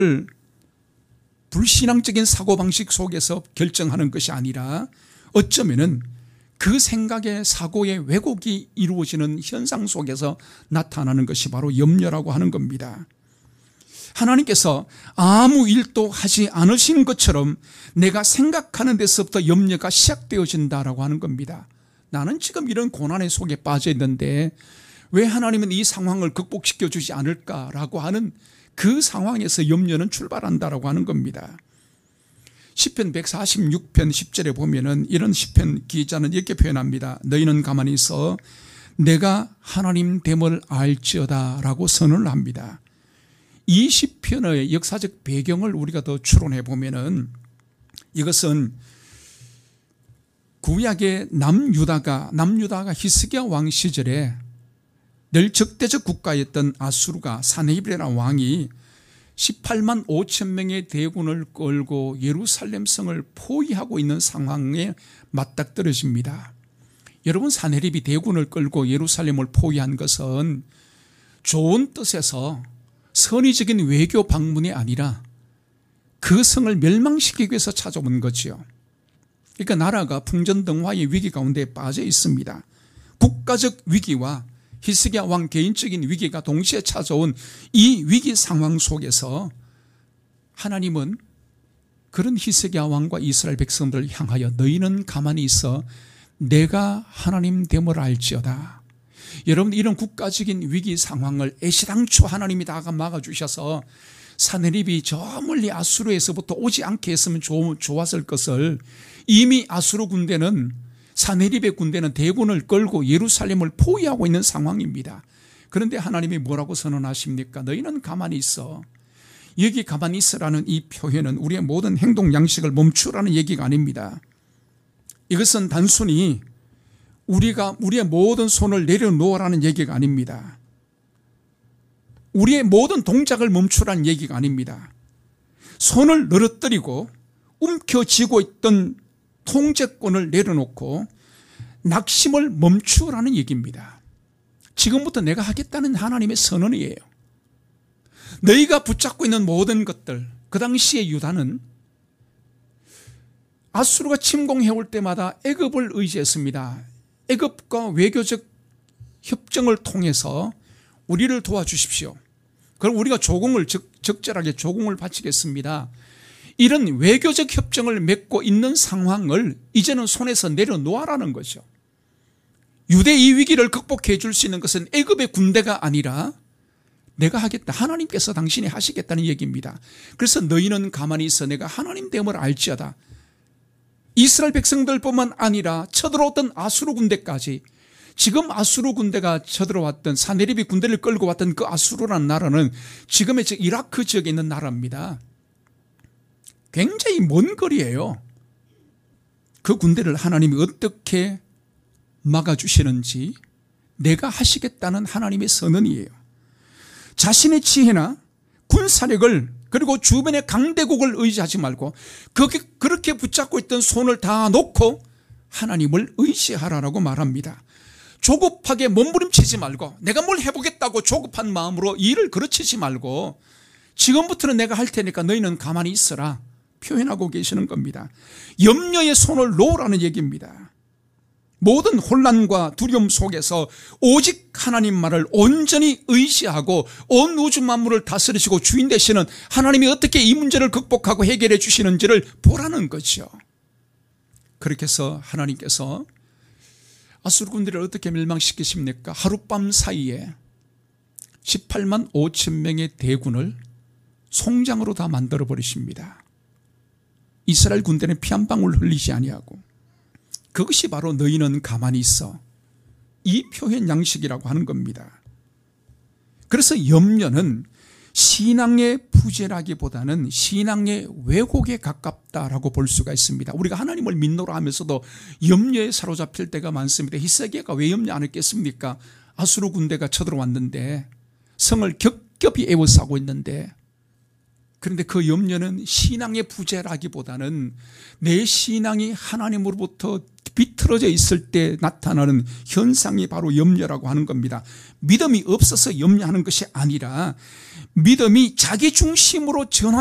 불신앙적인 사고방식 속에서 결정하는 것이 아니라 어쩌면은 그 생각의 사고의 왜곡이 이루어지는 현상 속에서 나타나는 것이 바로 염려라고 하는 겁니다. 하나님께서 아무 일도 하지 않으신 것처럼 내가 생각하는 데서부터 염려가 시작되어진다라고 하는 겁니다. 나는 지금 이런 고난의 속에 빠져 있는데 왜 하나님은 이 상황을 극복시켜 주지 않을까라고 하는 그 상황에서 염려는 출발한다라고 하는 겁니다. 시편 146편 10절에 보면은 이런 시편 기자는 이렇게 표현합니다. 너희는 가만히 있어 내가 하나님 됨을 알지어다 라고 선언을 합니다. 이 시편의 역사적 배경을 우리가 더 추론해 보면은 이것은 구약의 남유다가 히스기야 왕 시절에 늘 적대적 국가였던 아수르가 사네립이라는 왕이 18만 5천 명의 대군을 끌고 예루살렘 성을 포위하고 있는 상황에 맞닥뜨려집니다. 여러분, 사네립이 대군을 끌고 예루살렘을 포위한 것은 좋은 뜻에서 선의적인 외교 방문이 아니라 그 성을 멸망시키기 위해서 찾아온 거지요. 그러니까 나라가 풍전등화의 위기 가운데 빠져 있습니다. 국가적 위기와 히스기야 왕 개인적인 위기가 동시에 찾아온 이 위기 상황 속에서 하나님은 그런 히스기야 왕과 이스라엘 백성들을 향하여 너희는 가만히 있어 내가 하나님 됨을 알지어다. 여러분, 이런 국가적인 위기 상황을 애시당초 하나님이 다가 막아주셔서 사네립이 저 멀리 아수르에서부터 오지 않게 했으면 좋았을 것을 이미 아수르 군대는 사네립의 군대는 대군을 끌고 예루살렘을 포위하고 있는 상황입니다. 그런데 하나님이 뭐라고 선언하십니까? 너희는 가만히 있어. 여기 가만히 있으라는 이 표현은 우리의 모든 행동 양식을 멈추라는 얘기가 아닙니다. 이것은 단순히 우리의 모든 손을 내려놓으라는 얘기가 아닙니다. 우리의 모든 동작을 멈추라는 얘기가 아닙니다. 손을 늘어뜨리고 움켜쥐고 있던 통제권을 내려놓고 낙심을 멈추라는 얘기입니다. 지금부터 내가 하겠다는 하나님의 선언이에요. 너희가 붙잡고 있는 모든 것들, 그 당시에 유다는 아수르가 침공해올 때마다 애굽을 의지했습니다. 애굽과 외교적 협정을 통해서 우리를 도와주십시오. 그럼 우리가 적절하게 조공을 바치겠습니다. 이런 외교적 협정을 맺고 있는 상황을 이제는 손에서 내려놓으라는 거죠. 유대 이 위기를 극복해 줄 수 있는 것은 애굽의 군대가 아니라 내가 하겠다. 하나님께서 당신이 하시겠다는 얘기입니다. 그래서 너희는 가만히 있어 내가 하나님 됨을 알지어다. 이스라엘 백성들뿐만 아니라 쳐들어왔던 아수르 군대까지, 지금 아수르 군대가 쳐들어왔던 사네립이 군대를 끌고 왔던 그 아수르라는 나라는 지금의 이라크 지역에 있는 나라입니다. 굉장히 먼 거리예요. 그 군대를 하나님이 어떻게 막아주시는지 내가 하시겠다는 하나님의 선언이에요. 자신의 지혜나 군사력을 그리고 주변의 강대국을 의지하지 말고 그렇게 붙잡고 있던 손을 다 놓고 하나님을 의지하라라고 말합니다. 조급하게 몸부림치지 말고 내가 뭘 해보겠다고 조급한 마음으로 일을 그르치지 말고 지금부터는 내가 할 테니까 너희는 가만히 있어라 표현하고 계시는 겁니다. 염려의 손을 놓으라는 얘기입니다. 모든 혼란과 두려움 속에서 오직 하나님 말을 온전히 의지하고 온 우주 만물을 다스리시고 주인 되시는 하나님이 어떻게 이 문제를 극복하고 해결해 주시는지를 보라는 거죠. 그렇게 해서 하나님께서 아수르 군대를 어떻게 멸망시키십니까? 하룻밤 사이에 18만 5천 명의 대군을 송장으로 다 만들어 버리십니다. 이스라엘 군대는 피 한 방울 흘리지 아니하고, 그것이 바로 너희는 가만히 있어 이 표현 양식이라고 하는 겁니다. 그래서 염려는 신앙의 부재라기보다는 신앙의 왜곡에 가깝다라고 볼 수가 있습니다. 우리가 하나님을 믿노라 하면서도 염려에 사로잡힐 때가 많습니다. 히스기야가 왜 염려 안 했겠습니까? 아수르 군대가 쳐들어왔는데, 성을 겹겹이 에워싸고 있는데, 그런데 그 염려는 신앙의 부재라기보다는 내 신앙이 하나님으로부터 비틀어져 있을 때 나타나는 현상이 바로 염려라고 하는 겁니다. 믿음이 없어서 염려하는 것이 아니라 믿음이 자기 중심으로